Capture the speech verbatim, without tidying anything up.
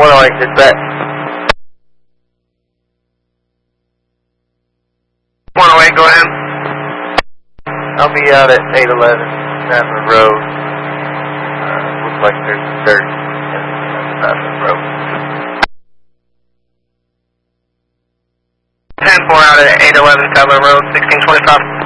one oh eight, dispatch. one oh eight, go ahead. I'll be out at eight eleven Sadler Road. Uh, looks like there's some dirt in the Sadler Road. ten four out at eight eleven Sadler Road, sixteen twenty-five.